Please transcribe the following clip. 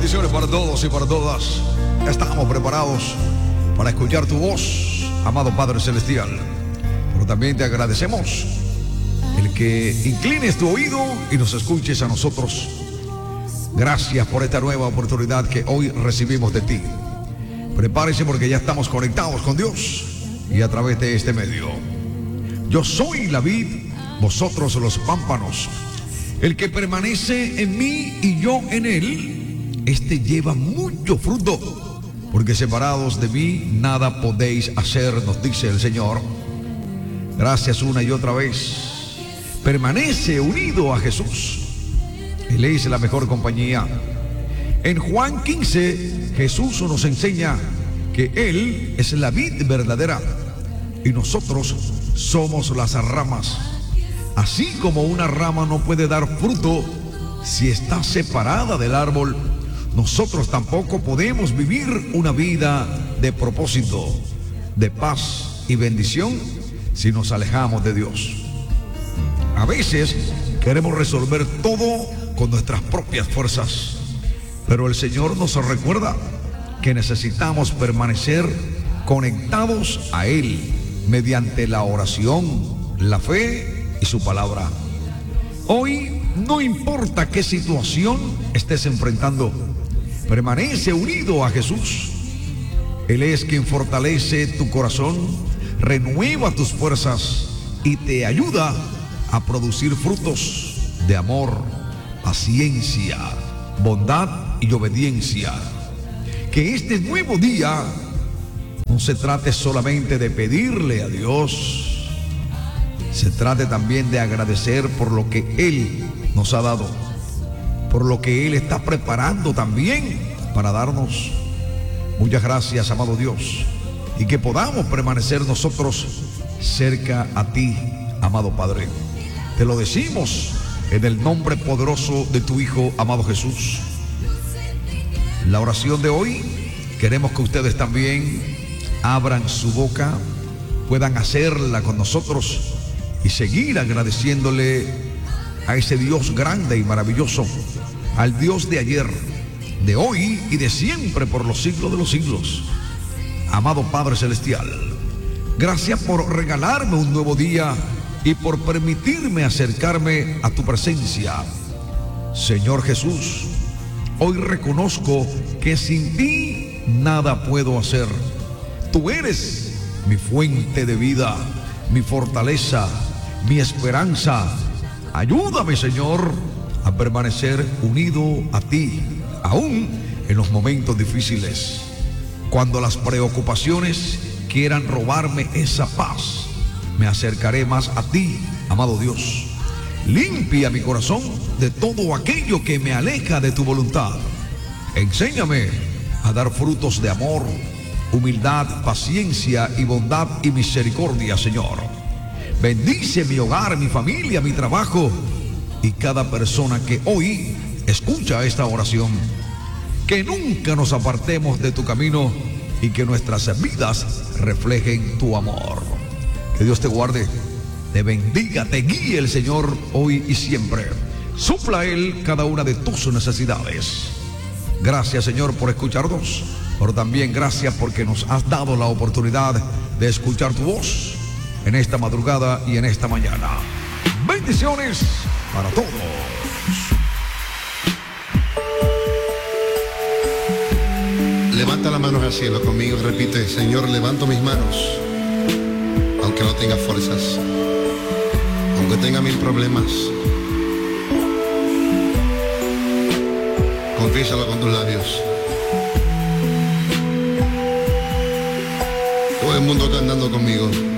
Bendiciones para todos y para todas. Estamos preparados para escuchar tu voz, amado Padre Celestial. Pero también te agradecemos el que inclines tu oído y nos escuches a nosotros. Gracias por esta nueva oportunidad que hoy recibimos de ti. Prepárese porque ya estamos conectados con Dios y a través de este medio. Yo soy la vid, vosotros los pámpanos. El que permanece en mí y yo en él, este lleva mucho fruto, porque separados de mí nada podéis hacer, nos dice el Señor. Gracias una y otra vez. Permanece unido a Jesús. Él es la mejor compañía. En Juan 15, Jesús nos enseña que Él es la vid verdadera y nosotros somos las ramas. Así como una rama no puede dar fruto si está separada del árbol, nosotros tampoco podemos vivir una vida de propósito, de paz y bendición si nos alejamos de Dios. A veces queremos resolver todo con nuestras propias fuerzas, pero el Señor nos recuerda que necesitamos permanecer conectados a Él mediante la oración, la fe y su palabra. Hoy no importa qué situación estés enfrentando, permanece unido a Jesús. Él es quien fortalece tu corazón, renueva tus fuerzas y te ayuda a producir frutos de amor, paciencia, bondad y obediencia. Que este nuevo día no se trate solamente de pedirle a Dios, se trate también de agradecer por lo que Él nos ha dado, por lo que Él está preparando también para darnos. Muchas gracias, amado Dios, y que podamos permanecer nosotros cerca a ti, amado Padre. Te lo decimos en el nombre poderoso de tu Hijo, amado Jesús. La oración de hoy, queremos que ustedes también abran su boca, puedan hacerla con nosotros y seguir agradeciéndole a ese Dios grande y maravilloso, al Dios de ayer, de hoy y de siempre por los siglos de los siglos. Amado Padre Celestial, gracias por regalarme un nuevo día y por permitirme acercarme a tu presencia. Señor Jesús, hoy reconozco que sin ti nada puedo hacer. Tú eres mi fuente de vida, mi fortaleza, mi esperanza. Ayúdame, Señor, a permanecer unido a ti, aún en los momentos difíciles. Cuando las preocupaciones quieran robarme esa paz, me acercaré más a ti, amado Dios. Limpia mi corazón de todo aquello que me aleja de tu voluntad. Enséñame a dar frutos de amor, humildad, paciencia y bondad y misericordia, Señor. Bendice mi hogar, mi familia, mi trabajo y cada persona que hoy escucha esta oración. Que nunca nos apartemos de tu camino y que nuestras vidas reflejen tu amor. Que Dios te guarde, te bendiga, te guíe el Señor hoy y siempre. Supla Él cada una de tus necesidades. Gracias, Señor, por escucharnos, pero también gracias porque nos has dado la oportunidad de escuchar tu voz en esta madrugada y en esta mañana. Bendiciones para todos. Levanta las manos al cielo conmigo y repite: Señor, levanto mis manos, aunque no tenga fuerzas, aunque tenga mil problemas. Confiésalo con tus labios. Todo el mundo cantando conmigo.